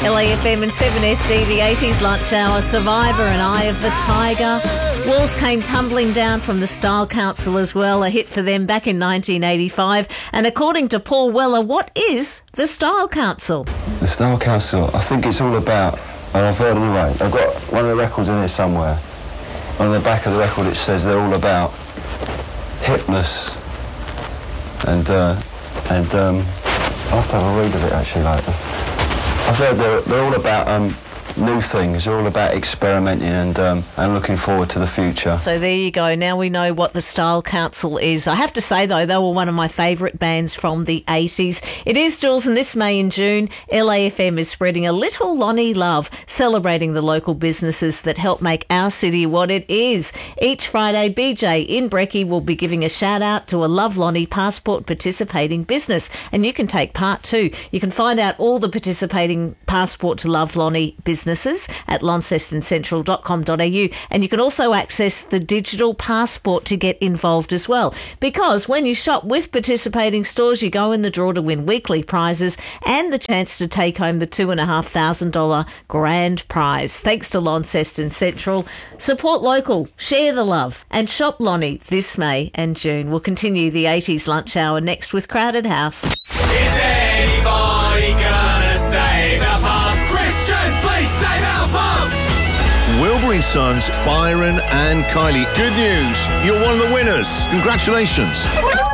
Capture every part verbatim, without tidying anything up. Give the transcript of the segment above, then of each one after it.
L A F M and seven S D, the eighties lunch hour, Survivor and Eye of the Tiger. Walls came tumbling down from the Style Council as well, a hit for them back in nineteen eighty-five. And according to Paul Weller, what is the Style Council? The Style Council, I think it's all about, and I've heard anyway, I've got one of the records in here somewhere. On the back of the record it says they're all about hipness and, uh, and um, I'll have to have a read of it actually later. I've heard they're, they're all about um, new things, they're all about experimenting and um, and looking forward to the future. So there you go, now we know what the Style Council is. I have to say though, they were one of my favourite bands from the eighties. It is, Jules, and this May and June, L A F M is spreading a little Lonnie love, celebrating the local businesses that help make our city what it is. Each Friday, B J in Brecky will be giving a shout out to a Love Lonnie Passport participating business, and you can take part too. You can find out all the participating Passport to Love Lonnie businesses at launceston central dot com dot a u, and you can also access the digital passport to get involved as well, because when you shop with participating stores you go in the draw to win weekly prizes and the chance to take home the two and a half thousand dollar grand prize. Thanks to Launceston Central. Support local, share the love, and shop Lonnie this May and June. We'll continue the eighties lunch hour next with Crowded House. Is anybody gonna save our pub? Christian, please save our pub! Wilbury Sons, Byron and Kylie. Good news, you're one of the winners. Congratulations.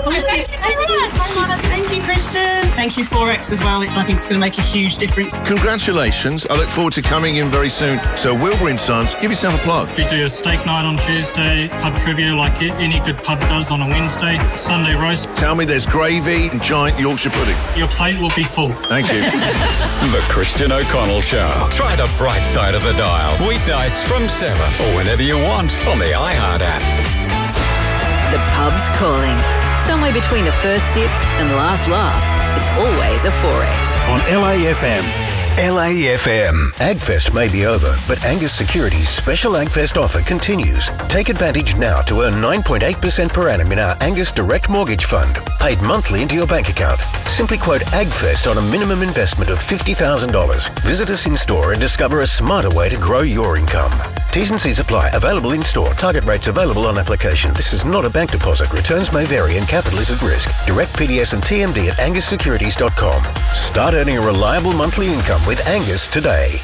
Thank you, Christian. Thank you, Forex, as well. I think it's going to make a huge difference. Congratulations. I look forward to coming in very soon. So Wilbury Sons, give yourself a plug. We do a steak night on Tuesday, pub trivia like any good pub does on a Wednesday, Sunday roast. Tell me there's gravy and giant Yorkshire pudding. Your plate will be full. Thank you. The Christian O'Connell Show. Try the bright side of the dial. Weeknights from seven or whenever you want on the iHeart app. The pub's calling. Somewhere between the first sip and last laugh, it's always a Forex. On L A F M. L A F M. AgFest may be over, but Angus Securities' special AgFest offer continues. Take advantage now to earn nine point eight percent per annum in our Angus Direct Mortgage Fund, paid monthly into your bank account. Simply quote AgFest on a minimum investment of fifty thousand dollars. Visit us in store and discover a smarter way to grow your income. T's and C's apply. Available in store. Target rates available on application. This is not a bank deposit. Returns may vary and capital is at risk. Direct P D S and T M D at angus securities dot com. Start earning a reliable monthly income with Angus today.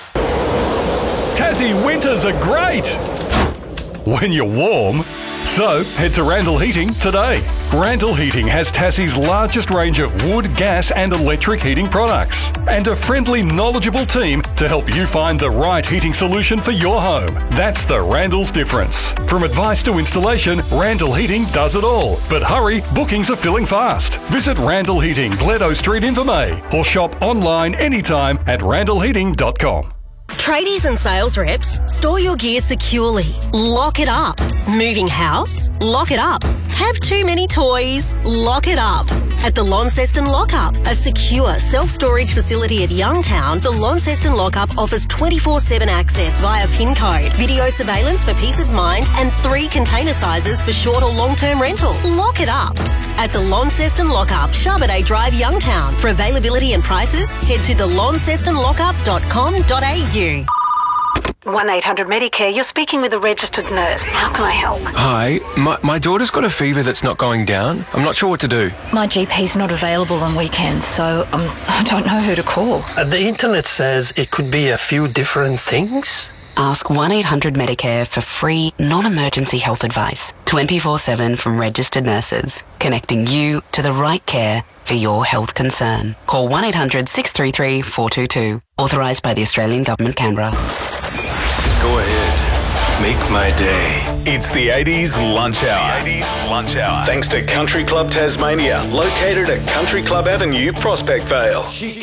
Tassie winters are great when you're warm. So head to Randall Heating today. Randall Heating has Tassie's largest range of wood, gas and electric heating products, and a friendly, knowledgeable team to help you find the right heating solution for your home. That's the Randall's difference. From advice to installation, Randall Heating does it all. But hurry, bookings are filling fast. Visit Randall Heating, Gledo Street in Vermey, or shop online anytime at randall heating dot com. Tradies and sales reps, store your gear securely. Lock it up. Moving house? Lock it up. Have too many toys? Lock it up. At the Launceston Lockup, a secure self-storage facility at Youngtown, the Launceston Lockup offers twenty-four seven access via PIN code, video surveillance for peace of mind, and three container sizes for short or long-term rental. Lock it up. At the Launceston Lockup, Charbonnet Drive, Youngtown. For availability and prices, head to the launceston lockup dot com dot a u. one eight hundred Medicare, you're speaking with a registered nurse. How can I help? Hi, my, my daughter's got a fever that's not going down. I'm not sure what to do. My G P's not available on weekends, so um, I don't know who to call. Uh, the internet says it could be a few different things. Ask one eight hundred Medicare for free, non-emergency health advice, twenty-four seven from registered nurses, connecting you to the right care for your health concern. Call one eight hundred six three three four two two. Authorised by the Australian Government, Canberra. Go ahead. Make my day. It's the eighties Lunch Hour. The eighties Lunch Hour. Thanks to Country Club Tasmania, located at Country Club Avenue, Prospect Vale.